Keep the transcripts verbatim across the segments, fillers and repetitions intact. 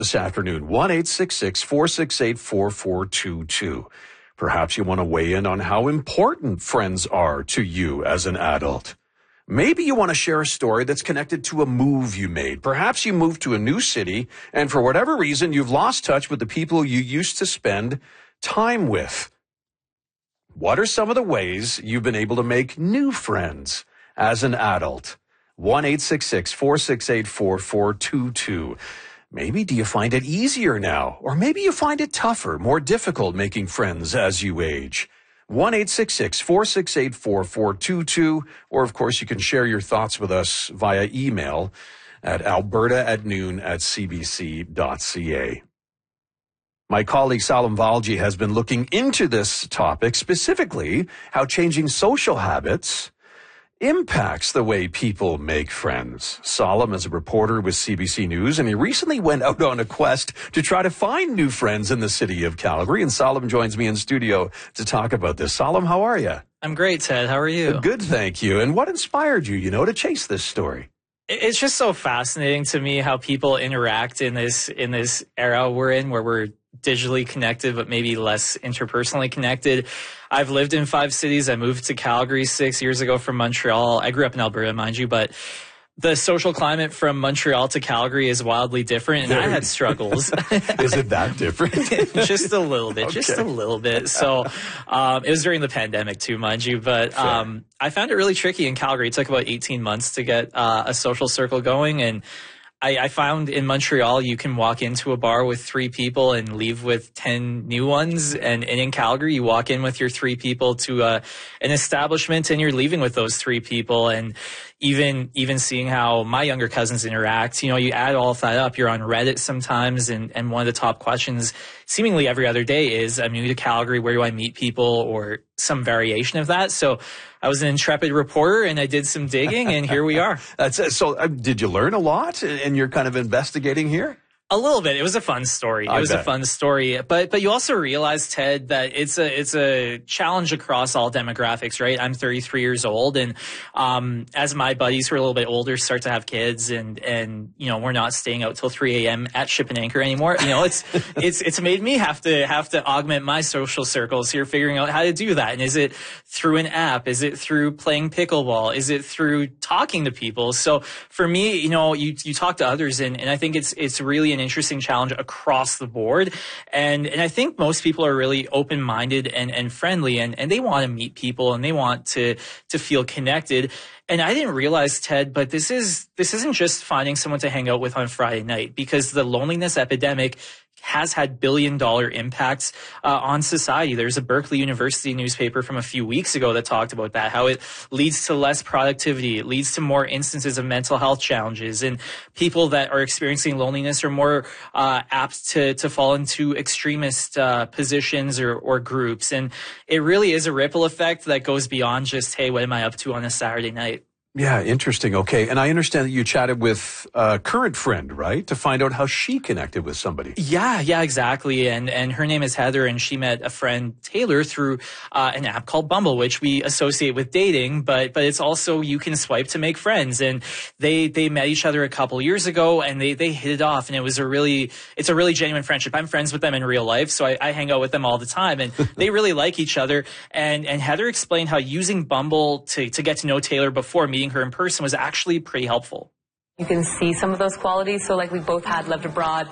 this afternoon. one eight six six, four six eight, four four two two. Perhaps you want to weigh in on how important friends are to you as an adult. Maybe you want to share a story that's connected to a move you made. Perhaps you moved to a new city, and for whatever reason, you've lost touch with the people you used to spend time with. What are some of the ways you've been able to make new friends as an adult? one eight six six, four six eight, four four two two. Maybe do you find it easier now? Or maybe you find it tougher, more difficult making friends as you age. one eight six six, four six eight, four four two two. Or, of course, you can share your thoughts with us via email at alberta at noon at cbc.ca. My colleague Salam Valji has been looking into this topic, specifically how changing social habits impacts the way people make friends. Salam is a reporter with C B C News, and he recently went out on a quest to try to find new friends in the city of Calgary. And Salam joins me in studio to talk about this. Salam, how are you? I'm great, Ted. How are you? Good, thank you. And what inspired you, you know, to chase this story? It's just so fascinating to me how people interact in this in this era we're in, where we're digitally connected, but maybe less interpersonally connected. I've lived in five cities. I moved to Calgary six years ago from Montreal. I grew up in Alberta, mind you, but the social climate from Montreal to Calgary is wildly different, and Very. I had struggles. Is it that different? Just a little bit, okay. just a little bit. So um, it was during the pandemic too, mind you, but um, I found it really tricky in Calgary. It took about eighteen months to get uh, a social circle going, and I, I found in Montreal you can walk into a bar with three people and leave with ten new ones. And, and in Calgary, you walk in with your three people to uh, an establishment and you're leaving with those three people. And even even seeing how my younger cousins interact, you know, you add all of that up. You're on Reddit sometimes, and, and one of the top questions seemingly every other day is, I'm new to Calgary, where do I meet people, or some variation of that. So I was an intrepid reporter, and I did some digging, and here we are. That's it. So uh, did you learn a lot, and you're kind of investigating here? A little bit. It was a fun story. It I was bet. a fun story. But but you also realize, Ted, that it's a it's a challenge across all demographics, right? I'm thirty-three years old, and um as my buddies who are a little bit older start to have kids, and and you know, we're not staying out till three a.m. at Ship and Anchor anymore. You know, it's it's it's made me have to have to augment my social circles here, figuring out how to do that. And is it through an app? Is it through playing pickleball? Is it through talking to people? So for me, you know, you you talk to others, and, and I think it's it's really an interesting challenge across the board. And and I think most people are really open-minded and, and friendly, and, and they want to meet people, and they want to to feel connected. And I didn't realize, Ted, but this is this isn't just finding someone to hang out with on Friday night, because the loneliness epidemic has had billion dollar impacts uh, on society. There's a Berkeley University newspaper from a few weeks ago that talked about that, how it leads to less productivity. It leads to more instances of mental health challenges, and people that are experiencing loneliness are more uh, apt to, to fall into extremist uh, positions or, or groups. And it really is a ripple effect that goes beyond just, hey, what am I up to on a Saturday night? Yeah, interesting. Okay. And I understand that you chatted with a current friend, right? To find out how she connected with somebody. Yeah, yeah, exactly. And and her name is Heather, and she met a friend, Taylor, through uh, an app called Bumble, which we associate with dating, but but it's also, you can swipe to make friends. And they they met each other a couple years ago, and they they hit it off, and it was a really it's a really genuine friendship. I'm friends with them in real life, so I, I hang out with them all the time, and they really like each other. And and Heather explained how using Bumble to to get to know Taylor before meeting her in person was actually pretty helpful. You can see some of those qualities. So like, we both had lived abroad.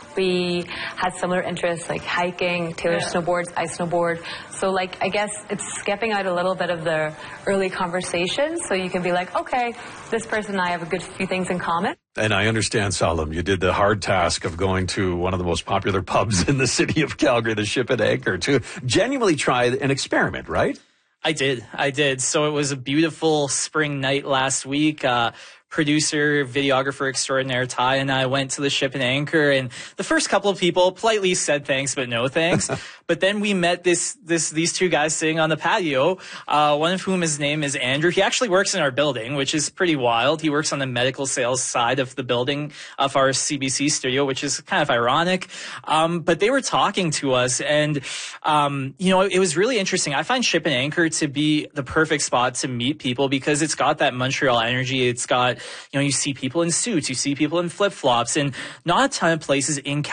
We had similar interests like hiking, Taylor Yeah. snowboards, I snowboard. So like, I guess it's skipping out a little bit of the early conversation. So you can be like, okay, this person and I have a good few things in common. And I understand, Salam, you did the hard task of going to one of the most popular pubs in the city of Calgary, the Ship and Anchor, to genuinely try an experiment, right? I did. I did. So it was a beautiful spring night last week. Uh, producer, videographer extraordinaire Ty and I went to the Ship and Anchor, and the first couple of people politely said thanks, but no thanks. But then we met this, this, these two guys sitting on the patio, uh, one of whom, his name is Andrew. He actually works in our building, which is pretty wild. He works on the medical sales side of the building of our C B C studio, which is kind of ironic. Um, but they were talking to us, and, um, you know, it, it was really interesting. I find Ship and Anchor to be the perfect spot to meet people because it's got that Montreal energy. It's got, you know, you see people in suits, you see people in flip-flops, and not a ton of places in